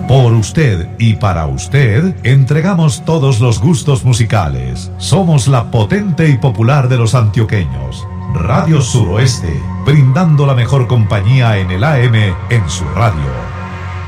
Por usted y para usted, entregamos todos los gustos musicales. Somos la potente y popular de los antioqueños. Radio Suroeste, brindando la mejor compañía en el AM en su radio.